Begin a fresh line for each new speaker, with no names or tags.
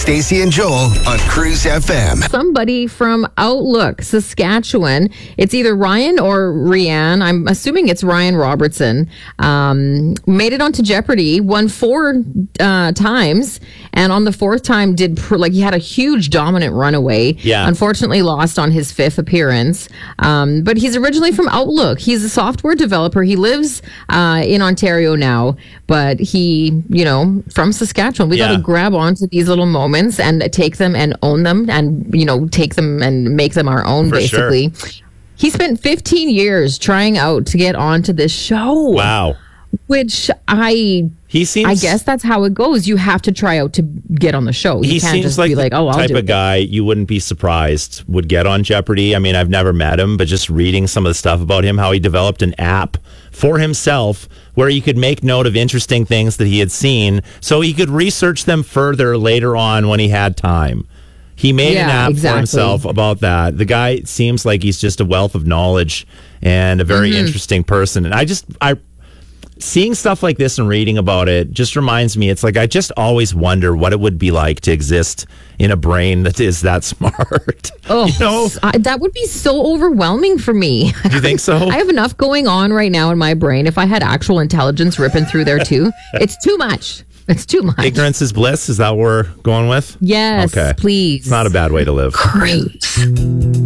Stacey and Joel on Cruise FM.
Somebody from Outlook, Saskatchewan. It's either Ryan or Rianne. I'm assuming it's Ryan Robertson. Made it onto Jeopardy, won 4 times, and on the 4th time he had a huge dominant runaway.
Yeah.
Unfortunately lost on his 5th appearance. But he's originally from Outlook. He's a software developer. He lives in Ontario now, but he, from Saskatchewan. We got to grab onto these little moments and take them and own them and, take them and make them our own, basically. Sure. He spent 15 years trying out to get onto this show.
Wow.
Which I guess that's how it goes. You have to try out to get on the show. You can't just be like, oh, I'll do it.
Type of guy you wouldn't be surprised would get on Jeopardy. I mean, I've never met him, but just reading some of the stuff about him, how he developed an app for himself where he could make note of interesting things that he had seen so he could research them further later on when he had time. He made an app for himself about that. The guy seems like he's just a wealth of knowledge and a very interesting person. And I seeing stuff like this and reading about it just reminds me, it's like I just always wonder what it would be like to exist in a brain that is that smart.
Oh, that would be so overwhelming for me.
Do you think so?
I have enough going on right now in my brain. If I had actual intelligence ripping through there too, it's too much. It's too much.
Ignorance is bliss. Is that what we're going with?
Yes, please.
It's not a bad way to live.
Great.